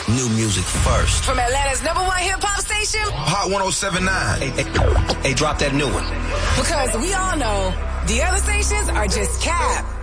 New music first. From Atlanta's #1 hip-hop station, Hot 107.9. Hey, drop that new one. Because we all know the other stations are just cap.